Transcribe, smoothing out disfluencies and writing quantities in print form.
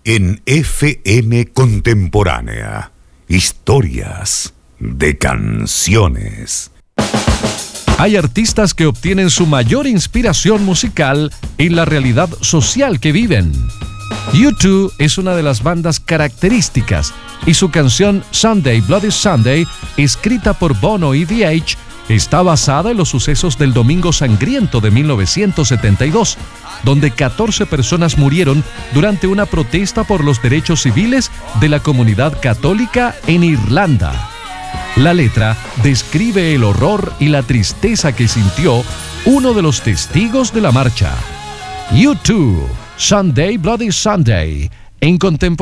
En FM Contemporánea, historias de canciones. Hay artistas que obtienen su mayor inspiración musical en la realidad social que viven. U2 es una de las bandas características y su canción Sunday Bloody Sunday, escrita por Bono y The Edge, está basada en los sucesos del Domingo Sangriento de 1972, donde 14 personas murieron durante una protesta por los derechos civiles de la comunidad católica en Irlanda. La letra describe el horror y la tristeza que sintió uno de los testigos de la marcha. U2, Sunday Bloody Sunday, en contemporáneo.